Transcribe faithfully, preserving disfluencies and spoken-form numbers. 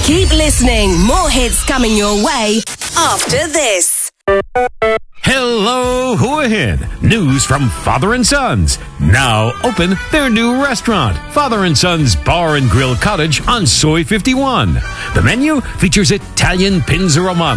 Keep listening. More hits coming your way after this. Hello, who ahead? News from Father and Sons. Now open their new restaurant, Father and Sons Bar and Grill Cottage on Soy fifty-one. The menu features Italian Pinza Romana,